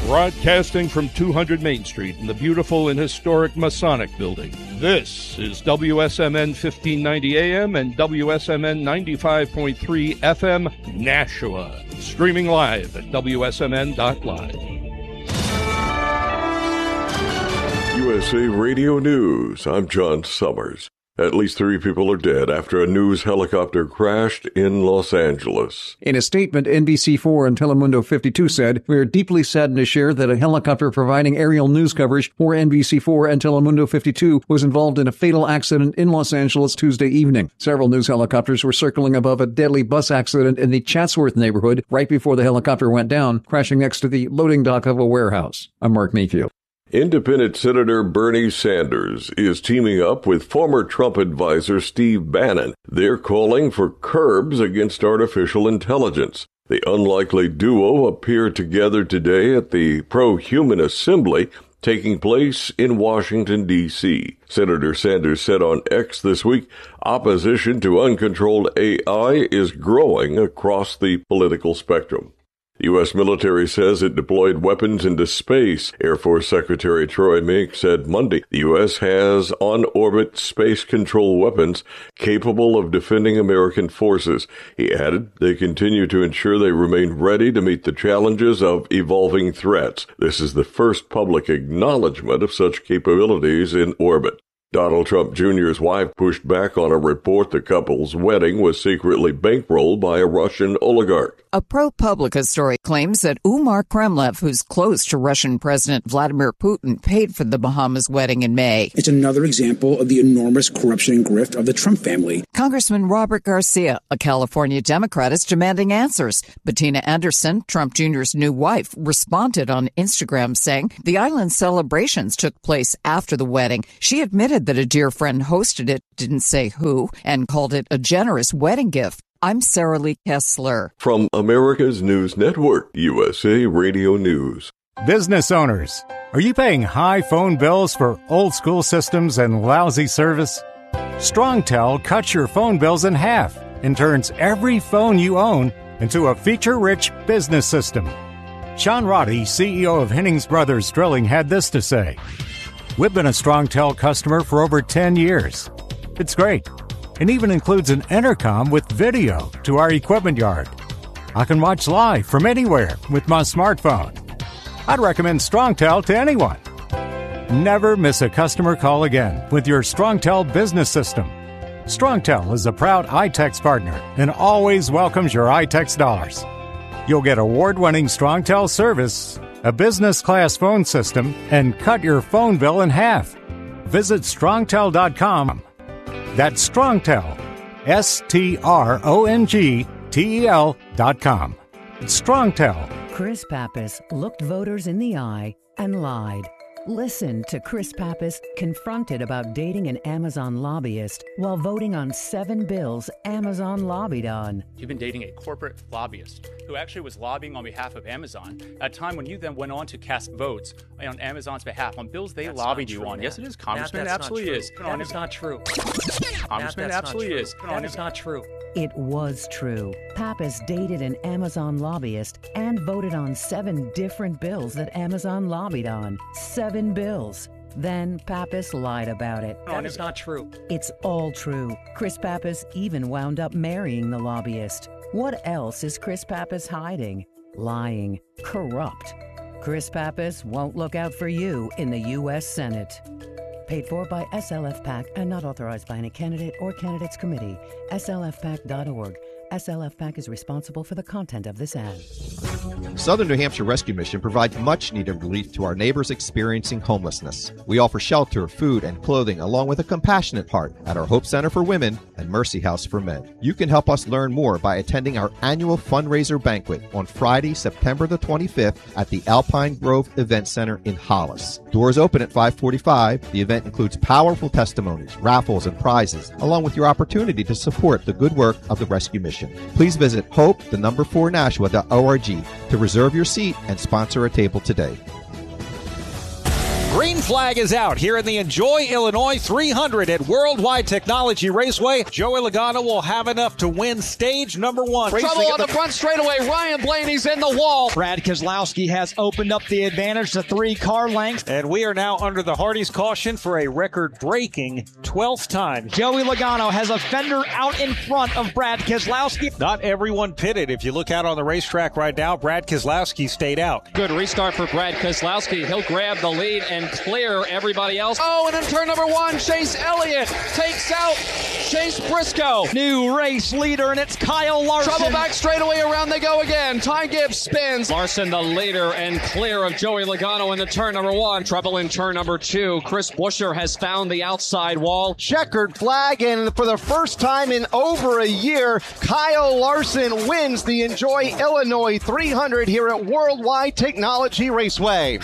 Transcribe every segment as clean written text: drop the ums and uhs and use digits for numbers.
Broadcasting from 200 Main Street in the beautiful and historic Masonic Building. This is WSMN 1590 AM and WSMN 95.3 FM, Nashua. Streaming live at WSMN.live. USA Radio News. I'm John Summers. At least 3 people are dead after a news helicopter crashed in Los Angeles. In a statement, NBC4 and Telemundo 52 said, "We are deeply saddened to share that a helicopter providing aerial news coverage for NBC4 and Telemundo 52 was involved in a fatal accident in Los Angeles Tuesday evening. Several news helicopters were circling above a deadly bus accident in the Chatsworth neighborhood right before the helicopter went down, crashing next to the loading dock of a warehouse." I'm Mark Mayfield. Independent Senator Bernie Sanders is teaming up with former Trump advisor Steve Bannon. They're calling for curbs against artificial intelligence. The unlikely duo appeared together today at the Pro-Human Assembly taking place in Washington, D.C. Senator Sanders said on X this week, opposition to uncontrolled AI is growing across the political spectrum. The U.S. military says it deployed weapons into space. Air Force Secretary Troy Mink said Monday the U.S. has on-orbit space control weapons capable of defending American forces. He added they continue to ensure they remain ready to meet the challenges of evolving threats. This is the first public acknowledgement of such capabilities in orbit. Donald Trump Jr.'s wife pushed back on a report the couple's wedding was secretly bankrolled by a Russian oligarch. A ProPublica story claims that Umar Kremlev, who's close to Russian President Vladimir Putin, paid for the Bahamas wedding in May. It's another example of the enormous corruption and grift of the Trump family. Congressman Robert Garcia, a California Democrat, is demanding answers. Bettina Anderson, Trump Jr.'s new wife, responded on Instagram saying the island's celebrations took place after the wedding. She admitted that a dear friend hosted it, didn't say who, and called it a generous wedding gift. I'm Sarah Lee Kessler. From America's News Network, USA Radio News. Business owners, are you paying high phone bills for old school systems and lousy service? StrongTel cuts your phone bills in half and turns every phone you own into a feature-rich business system. Sean Roddy, CEO of Hennings Brothers Drilling, had this to say. We've been a StrongTel customer for over 10 years. It's great. It even includes an intercom with video to our equipment yard. I can watch live from anywhere with my smartphone. I'd recommend StrongTel to anyone. Never miss a customer call again with your StrongTel business system. StrongTel is a proud iTex partner and always welcomes your iTex dollars. You'll get award-winning StrongTel service, a business-class phone system, and cut your phone bill in half. Visit StrongTel.com. That's StrongTel, StrongTel.com. It's StrongTel. Chris Pappas looked voters in the eye and lied. Listen to Chris Pappas confronted about dating an Amazon lobbyist while voting on 7 bills Amazon lobbied on. You've been dating a corporate lobbyist who actually was lobbying on behalf of Amazon at a time when you then went on to cast votes on Amazon's behalf on bills they lobbied you on. Yes, it is, Congressman. It absolutely is. That is not true. Congressman, it absolutely is. That is not true. It was true. Pappas dated an Amazon lobbyist and voted on 7 different bills that Amazon lobbied on. 7 bills. Then Pappas lied about it. That is not true. It's all true. Chris Pappas even wound up marrying the lobbyist. What else is Chris Pappas hiding? Lying. Corrupt. Chris Pappas won't look out for you in the U.S. Senate. Paid for by SLF PAC and not authorized by any candidate or candidates committee. SLFPAC.org. SLF PAC is responsible for the content of this ad. Southern New Hampshire Rescue Mission provides much-needed relief to our neighbors experiencing homelessness. We offer shelter, food, and clothing along with a compassionate heart at our Hope Center for Women and Mercy House for Men. You can help us learn more by attending our annual fundraiser banquet on Friday, September the 25th at the Alpine Grove Event Center in Hollis. Doors open at 5:45. The event includes powerful testimonies, raffles, and prizes, along with your opportunity to support the good work of the Rescue Mission. Please visit hope4nashua.org to reserve your seat and sponsor a table today. Green flag is out here in the Enjoy Illinois 300 at Worldwide Technology Raceway. Joey Logano will have enough to win stage number 1. Trouble on the front straightaway. Ryan Blaney's in the wall. Brad Keselowski has opened up the advantage to 3 car lengths. And we are now under the Hardy's caution for a record-breaking 12th time. Joey Logano has a fender out in front of Brad Keselowski. Not everyone pitted. If you look out on the racetrack right now, Brad Keselowski stayed out. Good restart for Brad Keselowski. He'll grab the lead and clear everybody else. Oh, and in turn number 1, Chase Elliott takes out Chase Briscoe. New race leader, and it's Kyle Larson. Trouble back straightaway, around they go again. Ty Gibbs spins. Larson the leader and clear of Joey Logano in the turn number 1. Trouble in turn number 2. Chris Buescher has found the outside wall. Checkered flag, and for the first time in over a year, Kyle Larson wins the Enjoy Illinois 300 here at Worldwide Technology Raceway.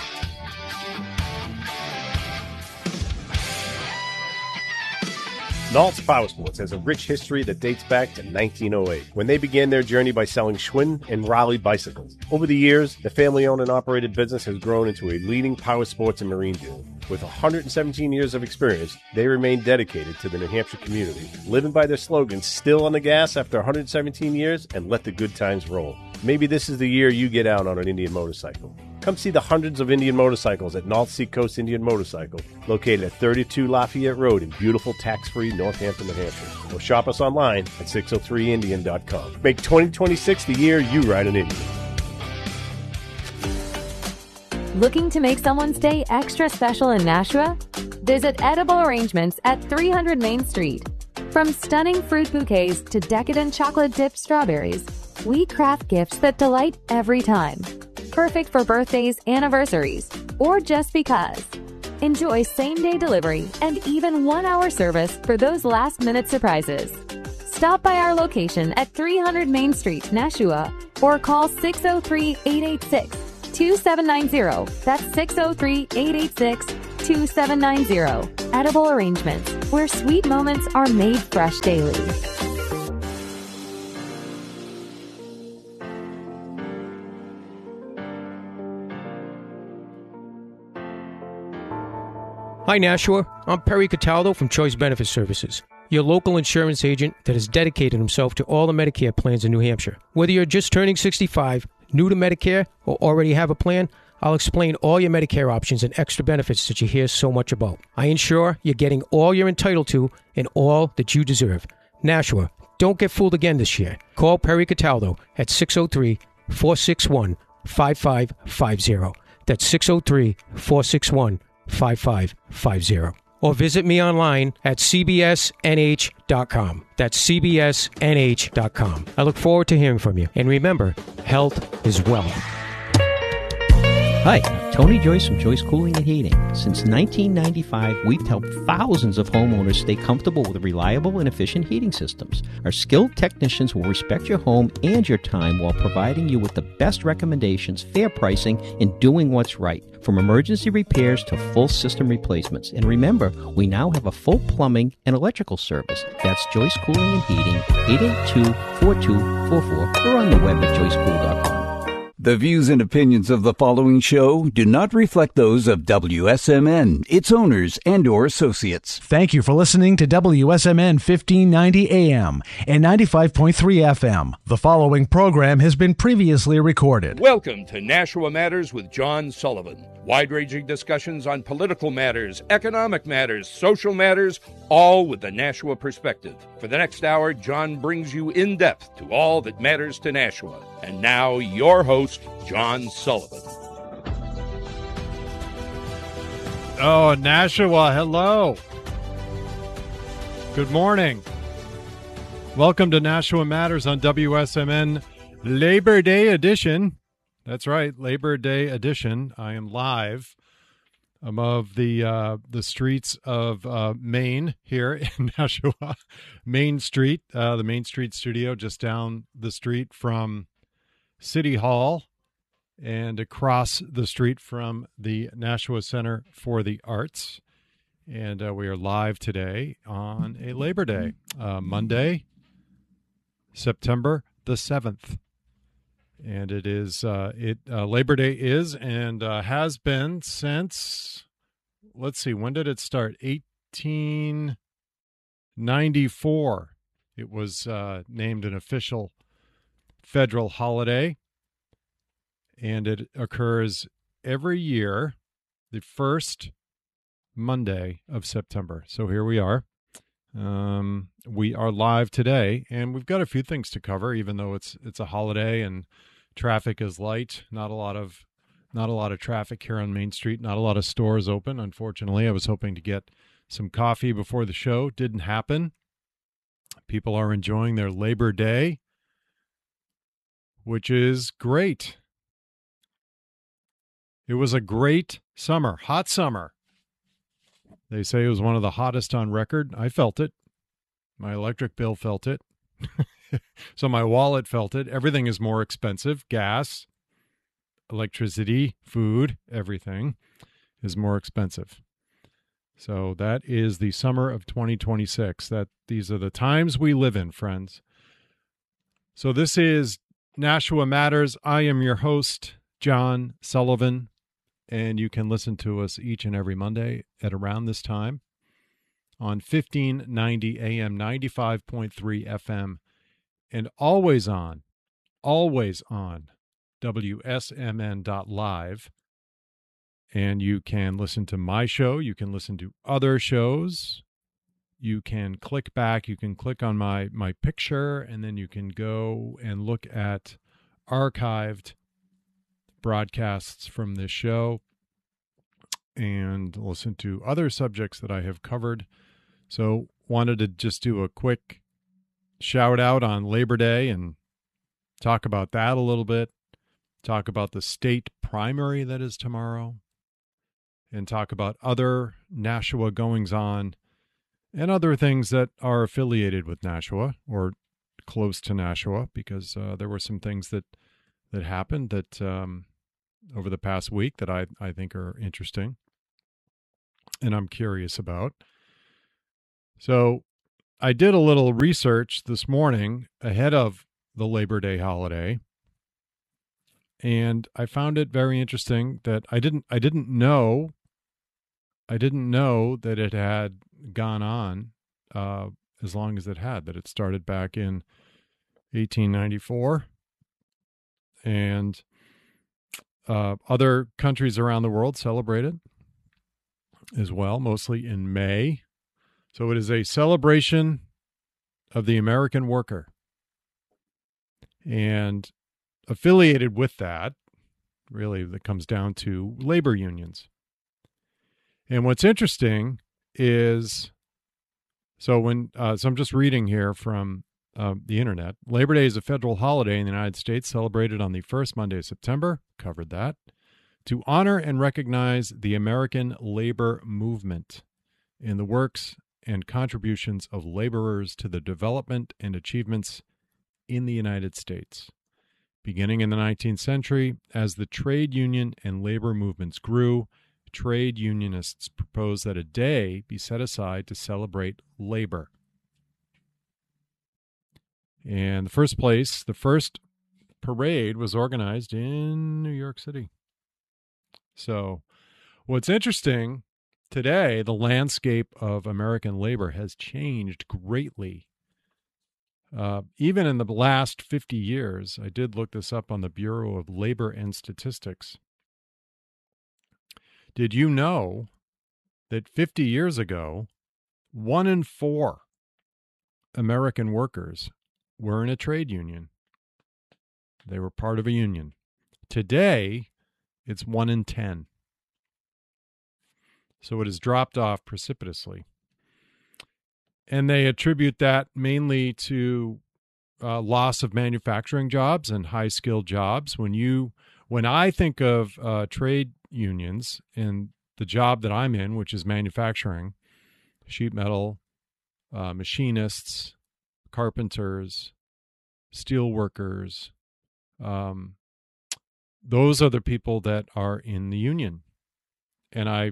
Nault's Powersports has a rich history that dates back to 1908, when they began their journey by selling Schwinn and Raleigh bicycles. Over the years, the family-owned and operated business has grown into a leading powersports and marine dealer. With 117 years of experience, they remain dedicated to the New Hampshire community, living by their slogan, still on the gas after 117 years, and let the good times roll. Maybe this is the year you get out on an Indian motorcycle. Come see the hundreds of Indian motorcycles at North Seacoast Indian Motorcycle, located at 32 Lafayette Road in beautiful tax-free Northampton, New Hampshire. Or shop us online at 603indian.com. Make 2026 the year you ride an Indian. Looking to make someone's day extra special in Nashua? Visit Edible Arrangements at 300 Main Street. From stunning fruit bouquets to decadent chocolate-dipped strawberries, we craft gifts that delight every time. Perfect for birthdays, anniversaries, or just because. Enjoy same-day delivery and even 1-hour service for those last-minute surprises. Stop by our location at 300 Main Street, Nashua, or call 603-886-2790. That's 603-886-2790. Edible Arrangements, where sweet moments are made fresh daily. Hi Nashua, I'm Perry Cataldo from Choice Benefit Services, your local insurance agent that has dedicated himself to all the Medicare plans in New Hampshire. Whether you're just turning 65, new to Medicare, or already have a plan, I'll explain all your Medicare options and extra benefits that you hear so much about. I ensure you're getting all you're entitled to and all that you deserve. Nashua, don't get fooled again this year. Call Perry Cataldo at 603-461-5550. That's 603-461-5550. Or visit me online at cbsnh.com. That's cbsnh.com. I look forward to hearing from you. And remember, health is wealth. Hi, Tony Joyce from Joyce Cooling and Heating. Since 1995, we've helped thousands of homeowners stay comfortable with reliable and efficient heating systems. Our skilled technicians will respect your home and your time while providing you with the best recommendations, fair pricing, and doing what's right. From emergency repairs to full system replacements. And remember, we now have a full plumbing and electrical service. That's Joyce Cooling and Heating, 882-4244, or on the web at joycecool.com. The views and opinions of the following show do not reflect those of WSMN, its owners, and or associates. Thank you for listening to WSMN 1590 AM and 95.3 FM. The following program has been previously recorded. Welcome to Nashua Matters with John Sullivan. Wide-ranging discussions on political matters, economic matters, social matters, all with the Nashua perspective. For the next hour, John brings you in depth to all that matters to Nashua. And now, your host, John Sullivan. Oh, Nashua, hello. Good morning. Welcome to Nashua Matters on WSMN Labor Day edition. That's right, Labor Day edition. I am live above the streets of Maine here in Nashua, Main Street, the Main Street studio just down the street from City Hall and across the street from the Nashua Center for the Arts. And we are live today on a Labor Day, Monday, September the 7th. And it is Labor Day is and has been since let's see, when did it start? 1894. It was named an official federal holiday, and it occurs every year, the first Monday of September. So here we are. We are live today, and we've got a few things to cover, even though it's a holiday and traffic is light. Not a lot of traffic here on Main Street. Not a lot of stores open. Unfortunately, I was hoping to get some coffee before the show. Didn't happen. People are enjoying their Labor Day, which is great. It was a great summer, hot summer. They say it was one of the hottest on record. I felt it. My electric bill felt it. So my wallet felt it. Everything is more expensive. Gas, electricity, food, everything is more expensive. So that is the summer of 2026. These are the times we live in, friends. So this is Nashua Matters. I am your host, John Sullivan, and you can listen to us each and every Monday at around this time on 1590 AM, 95.3 FM, and always on WSMN.live. And you can listen to my show. You can listen to other shows. You can click back. You can click on my picture, and then you can go and look at archived broadcasts from this show and listen to other subjects that I have covered. So wanted to just do a quick shout out on Labor Day and talk about that a little bit. Talk about the state primary that is tomorrow, and talk about other Nashua goings-on and other things that are affiliated with Nashua or close to Nashua, because there were some things that happened that over the past week that I think are interesting and I'm curious about. So I did a little research this morning ahead of the Labor Day holiday, and I found it very interesting that I didn't know that it had gone on as long as it had, that it started back in 1894. And other countries around the world celebrate it as well, mostly in May. So it is a celebration of the American worker. And affiliated with that, really, that comes down to labor unions. And what's interesting is, so I'm just reading here from the internet. Labor Day is a federal holiday in the United States, celebrated on the first Monday of September. Covered that. To honor and recognize the American labor movement and the works and contributions of laborers to the development and achievements in the United States. Beginning in the 19th century, as the trade union and labor movements grew, trade unionists proposed that a day be set aside to celebrate labor. And the first parade was organized in New York City. So what's interesting, today, the landscape of American labor has changed greatly. Even in the last 50 years, I did look this up on the Bureau of Labor and Statistics. Did you know that 50 years ago, 1 in 4 American workers were in a trade union? They were part of a union. Today, it's 1 in 10. So it has dropped off precipitously. And they attribute that mainly to loss of manufacturing jobs and high-skilled jobs. When I think of trade unions and the job that I'm in, which is manufacturing, sheet metal, machinists, carpenters, steel workers, those are the people that are in the union. And I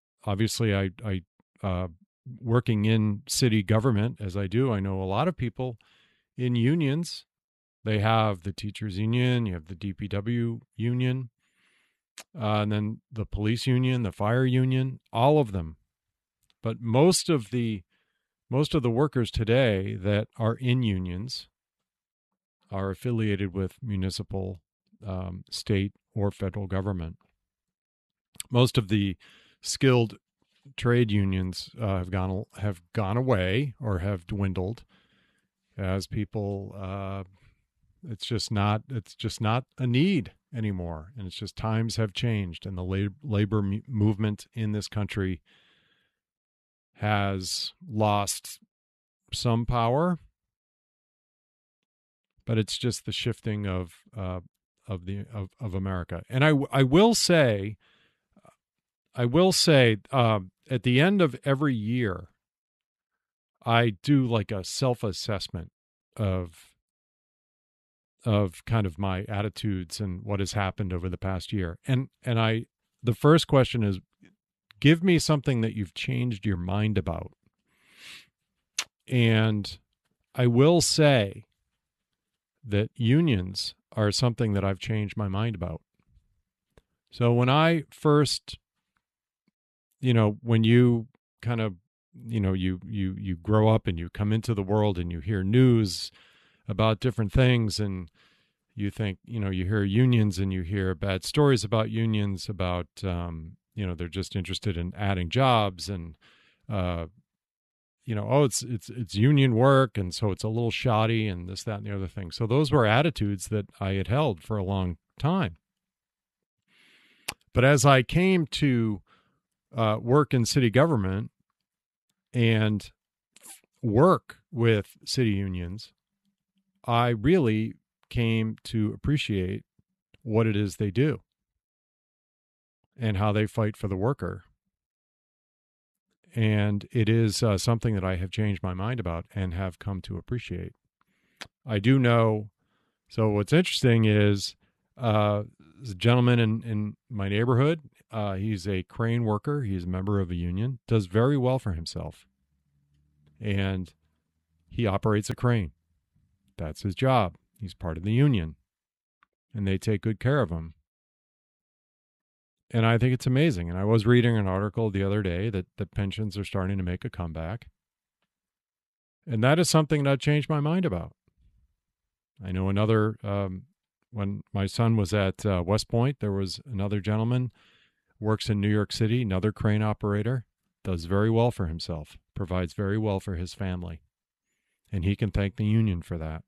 working in city government, as I do, I know a lot of people in unions. They have the teachers union, you have the DPW union, and then the police union, the fire union, all of them. But most of the workers today that are in unions are affiliated with municipal, state, or federal government. Most of the skilled trade unions have gone away or have dwindled as people. It's just not a need anymore, and it's just times have changed, and the labor movement in this country has lost some power, but it's just the shifting of America. And I will say at the end of every year, I do like a self-assessment of kind of my attitudes and what has happened over the past year. And the first question is, give me something that you've changed your mind about. And I will say that unions are something that I've changed my mind about. So when I first, when you kind of, you grow up and you come into the world and you hear news about different things, and you think, you hear unions and you hear bad stories about unions, about, they're just interested in adding jobs, and, it's union work, and so it's a little shoddy, and this, that, and the other thing. So those were attitudes that I had held for a long time. But as I came to work in city government and work with city unions, I really came to appreciate what it is they do and how they fight for the worker. And it is something that I have changed my mind about and have come to appreciate. I do know. So what's interesting is there's a gentleman in my neighborhood. He's a crane worker. He's a member of a union, does very well for himself. And he operates a crane. That's his job. He's part of the union. And they take good care of him. And I think it's amazing. And I was reading an article the other day that pensions are starting to make a comeback. And that is something that I changed my mind about. I know another, when my son was at West Point, there was another gentleman, works in New York City, another crane operator, does very well for himself, provides very well for his family. And he can thank the union for that.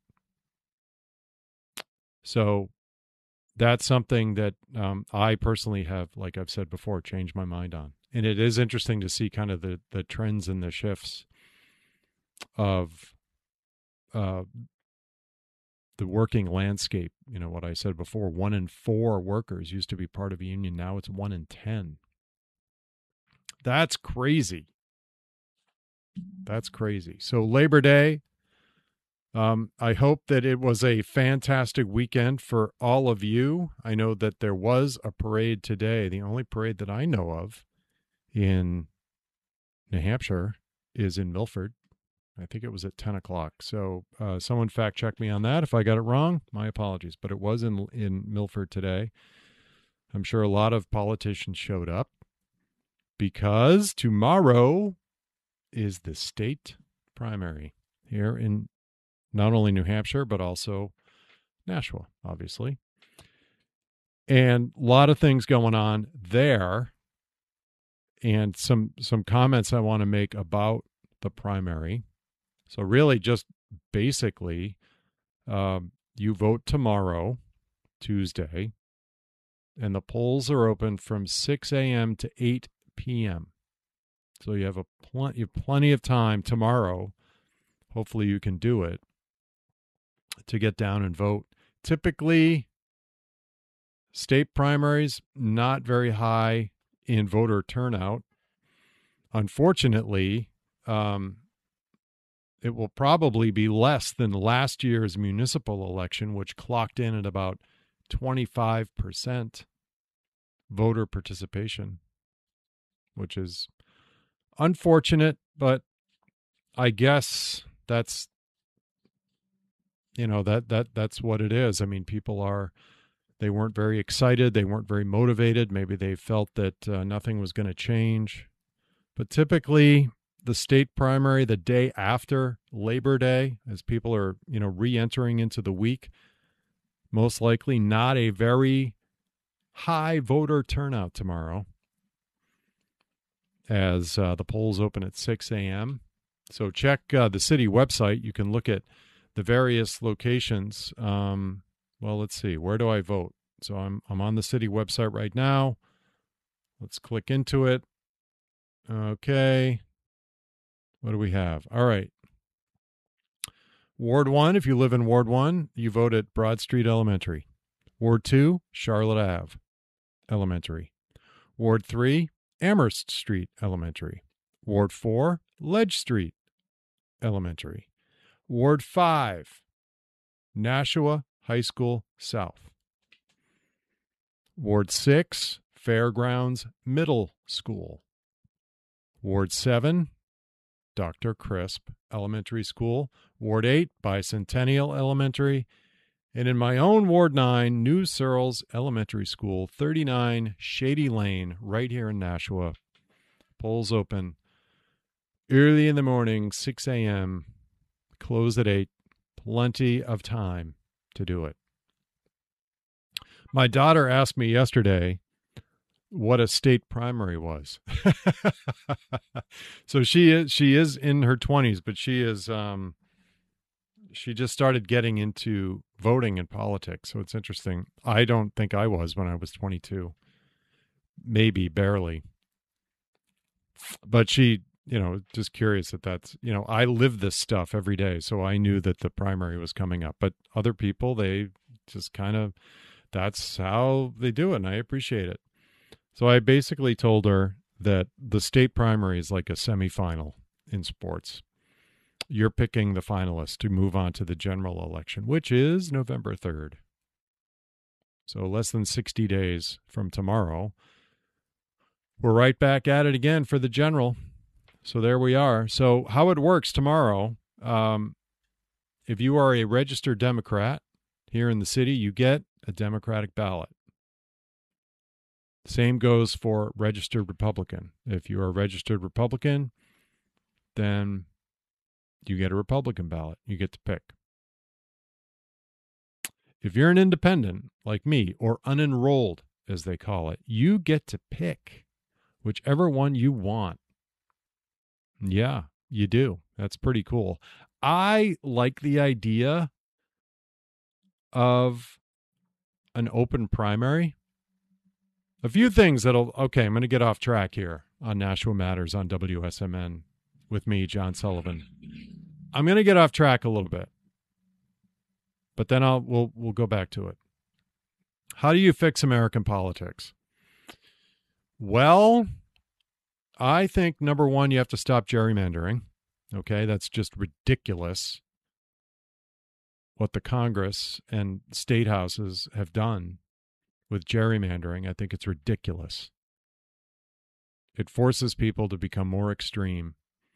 So that's something that I personally have, like I've said before, changed my mind on. And it is interesting to see kind of the trends and the shifts of the working landscape. What I said before, 1 in 4 workers used to be part of a union. Now it's 1 in 10. That's crazy. That's crazy. So Labor Day, I hope that it was a fantastic weekend for all of you. I know that there was a parade today. The only parade that I know of in New Hampshire is in Milford. I think it was at 10 o'clock. So someone fact check me on that. If I got it wrong, my apologies. But it was in Milford today. I'm sure a lot of politicians showed up because tomorrow is the state primary here in not only New Hampshire, but also Nashua, obviously. And a lot of things going on there. And some comments I want to make about the primary. So really just basically, you vote tomorrow, Tuesday, and the polls are open from 6 a.m. to 8 p.m. So you have plenty of time tomorrow. Hopefully you can do it to get down and vote. Typically, state primaries, not very high in voter turnout. Unfortunately, it will probably be less than last year's municipal election, which clocked in at about 25% voter participation, which is unfortunate, but I guess that's, that's what it is. I mean, people are They weren't very excited. They weren't very motivated. Maybe they felt that nothing was going to change. But typically, the state primary the day after Labor Day, as people are, re-entering into the week, most likely not a very high voter turnout tomorrow, as the polls open at 6 a.m. So check the city website. You can look at the various locations. Let's see. Where do I vote? So I'm on the city website right now. Let's click into it. Okay. What do we have? All right. Ward 1, if you live in Ward 1, you vote at Broad Street Elementary. Ward 2, Charlotte Ave Elementary. Ward 3, Amherst Street Elementary. Ward 4, Ledge Street Elementary. Ward 5, Nashua High School South. Ward 6, Fairgrounds Middle School. Ward 7, Dr. Crisp Elementary School. Ward 8, Bicentennial Elementary. And in my own Ward 9, New Searles Elementary School, 39 Shady Lane, right here in Nashua. Polls open early in the morning, 6 a.m., close at 8. Plenty of time to do it. My daughter asked me yesterday what a state primary was. So she is in her 20s, but she just started getting into voting and politics. So it's interesting. I don't think I was when I was 22. Maybe barely. But she, just curious that's, I live this stuff every day. So I knew that the primary was coming up. But other people, they just kind of, that's how they do it. And I appreciate it. So I basically told her that the state primary is like a semifinal in sports. You're picking the finalists to move on to the general election, which is November 3rd. So less than 60 days from tomorrow. We're right back at it again for the general. So there we are. So how it works tomorrow, if you are a registered Democrat here in the city, you get a Democratic ballot. Same goes for registered Republican. If you are a registered Republican, then you get a Republican ballot. You get to pick. If you're an independent like me, or unenrolled as they call it, you get to pick whichever one you want. Yeah, you do. That's pretty cool. I like the idea of an open primary. A few things I'm going to get off track here on Nashua Matters on WSMN with me, John Sullivan. I'm going to get off track a little bit, but then we'll go back to it. How do you fix American politics? Well, I think, number one, you have to stop gerrymandering. Okay, that's just ridiculous what the Congress and state houses have done with gerrymandering. I think it's ridiculous. It forces people to become more extreme.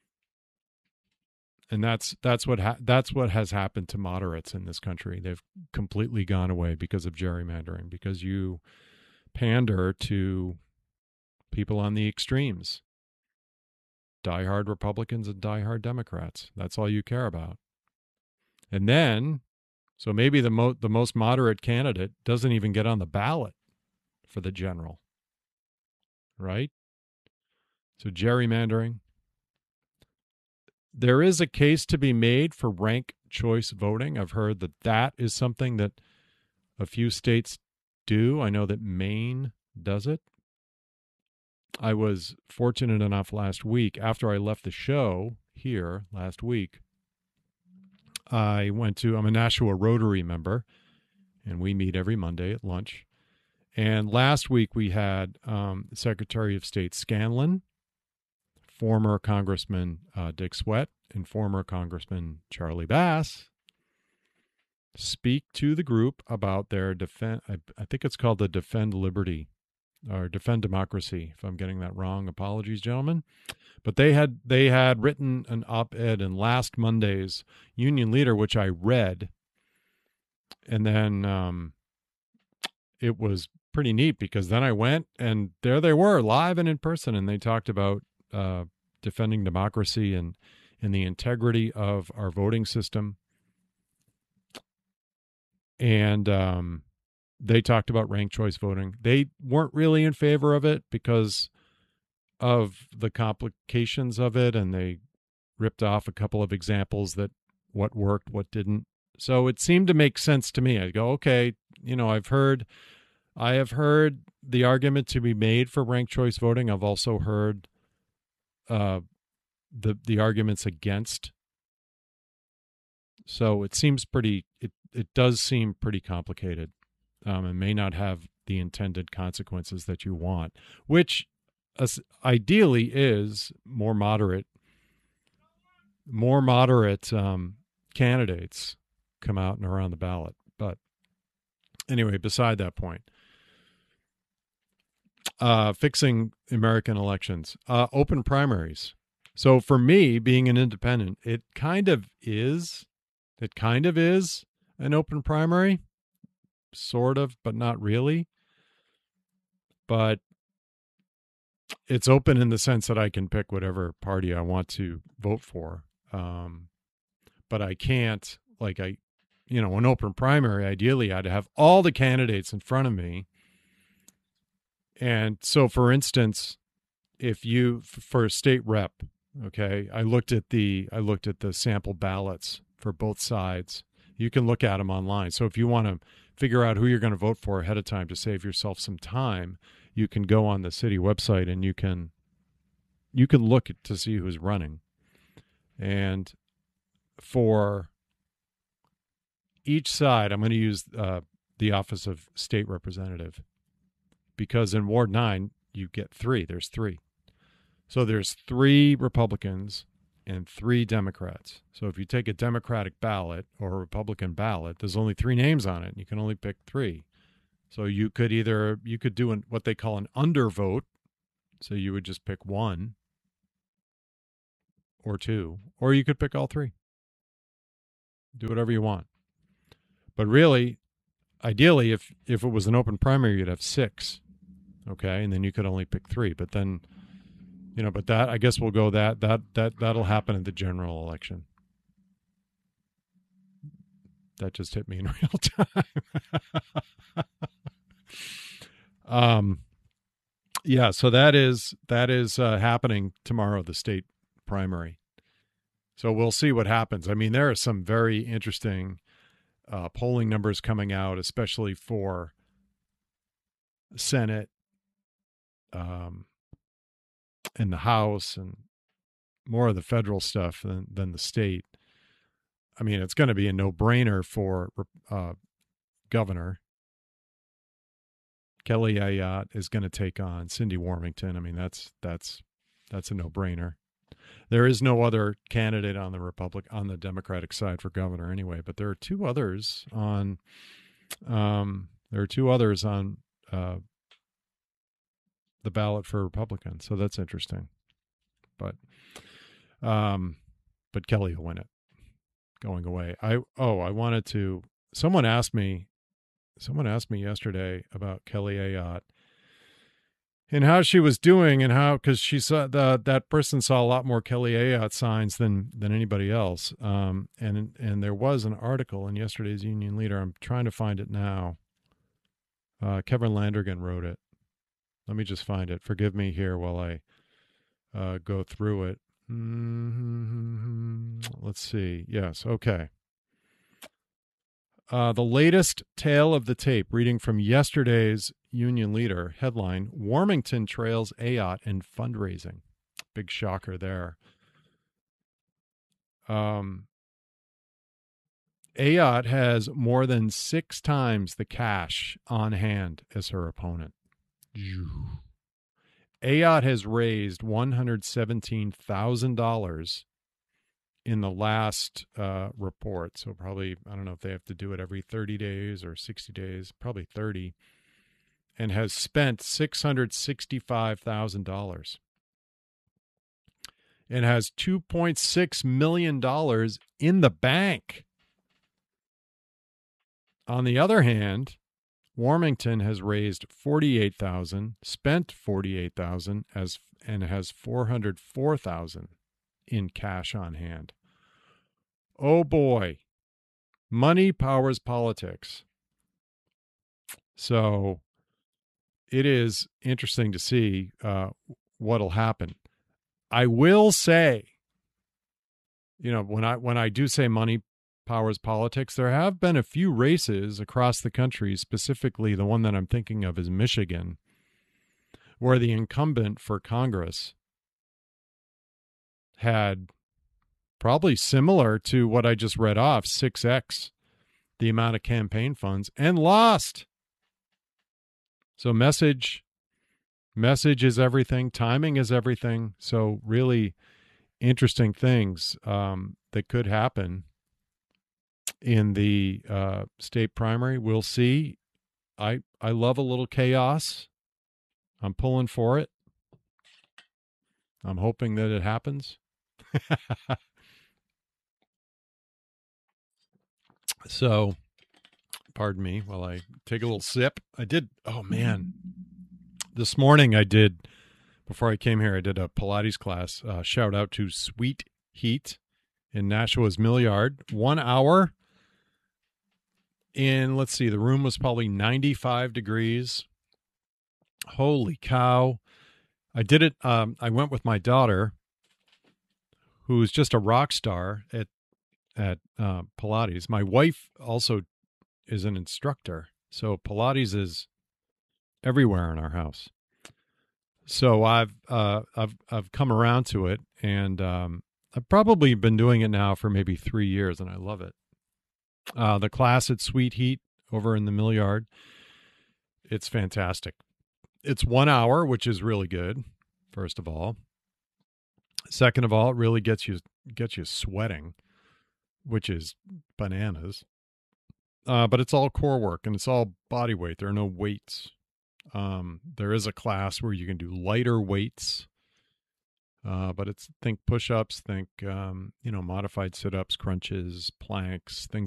And that's what has happened to moderates in this country. They've completely gone away because of gerrymandering, because you pander to people on the extremes. Diehard Republicans and diehard Democrats. That's all you care about. And then, so maybe the most moderate candidate doesn't even get on the ballot for the general. Right? So gerrymandering. There is a case to be made for ranked choice voting. I've heard that is something that a few states do. I know that Maine does it. I was fortunate enough last week, after I left the show here last week, I'm a Nashua Rotary member, and we meet every Monday at lunch. And last week we had Secretary of State Scanlon, former Congressman Dick Sweat, and former Congressman Charlie Bass speak to the group about their I think it's called the Defend Liberty or Defend Democracy. If I'm getting that wrong, apologies, gentlemen. But they had written an op-ed in last Monday's Union Leader, which I read, and then it was pretty neat because then I went and there they were live and in person, and they talked about defending democracy and the integrity of our voting system. And they talked about ranked choice voting. They weren't really in favor of it because of the complications of it, and they ripped off a couple of examples that what worked, what didn't. So it seemed to make sense to me. I go, okay, I have heard the argument to be made for ranked choice voting. I've also heard the arguments against. So it seems it does seem pretty complicated, and may not have the intended consequences that you want, which ideally is more moderate candidates come out and are on the ballot. But anyway, beside that point, fixing American elections, open primaries. So for me, being an independent, it kind of is an open primary, sort of, but not really. But it's open in the sense that I can pick whatever party I want to vote for. But I can't, an open primary, ideally I'd have all the candidates in front of me. And so, for instance, for a state rep, okay, I looked at the sample ballots for both sides. You can look at them online. So if you want to figure out who you're going to vote for ahead of time to save yourself some time, you can go on the city website and you can look to see who's running. And for each side, I'm going to use the office of state representative, because in Ward 9, you get 3. There's 3. So there's 3 Republicans and 3 Democrats. So if you take a Democratic ballot or a Republican ballot, there's only 3 names on it, and you can only pick 3. So you could do what they call an undervote. So you would just pick 1 or 2, or you could pick all 3. Do whatever you want. But really, ideally, if it was an open primary, you'd have 6. Okay, and then you could only pick 3. But then, but that, I guess we'll go that'll happen in the general election. That just hit me in real time. Yeah, so that is happening tomorrow, the state primary. So we'll see what happens. I mean, there are some very interesting polling numbers coming out, especially for Senate and the House, and more of the federal stuff than the state. I mean, it's going to be a no-brainer for governor. Kelly Ayotte is going to take on Cindy Warmington. I mean, that's a no-brainer. There is no other candidate on the Democratic side for governor anyway, but there are 2 others on the ballot for Republicans. So that's interesting. But Kelly will win it going away. Someone asked me yesterday about Kelly Ayotte and how she was doing, and because she saw that person saw a lot more Kelly Ayotte signs than anybody else. And there was an article in yesterday's Union Leader. I'm trying to find it now. Kevin Landrigan wrote it. Let me just find it. Forgive me here while I go through it. Let's see. Yes. Okay. The latest tale of the tape, reading from yesterday's Union Leader, headline, Warmington trails Ayotte in fundraising. Big shocker there. Ayotte has more than 6 times the cash on hand as her opponent. Ayotte has raised $117,000 in the last report. So probably, I don't know if they have to do it every 30 days or 60 days, probably 30, and has spent $665,000 and has $2.6 million in the bank. On the other hand, Warmington has raised $48,000, spent $48,000, and has $404,000 in cash on hand. Oh boy, money powers politics. So it is interesting to see what'll happen. I will say, when I do say money powers politics, there have been a few races across the country, specifically the one that I'm thinking of is Michigan, where the incumbent for Congress had probably similar to what I just read off, 6x the amount of campaign funds, and lost. So message is everything. Timing is everything. So really interesting things that could happen in the state primary. We'll see. I love a little chaos. I'm pulling for it. I'm hoping that it happens. So, pardon me while I take a little sip. This morning before I came here, I did a Pilates class. Shout out to Sweet Heat in Nashua's Mill Yard. 1 hour. And let's see, the room was probably 95 degrees. Holy cow. I did it. I went with my daughter, who's just a rock star at Pilates. My wife also is an instructor, so Pilates is everywhere in our house. So I've come around to it, and I've probably been doing it now for maybe 3 years, and I love it. The class at Sweet Heat over in the Mill Yard, it's fantastic. It's 1 hour, which is really good, first of all. Second of all, it really gets you sweating, which is bananas. But it's all core work, and it's all body weight. There are no weights. There is a class where you can do lighter weights, but think push-ups, think modified sit-ups, crunches, planks, things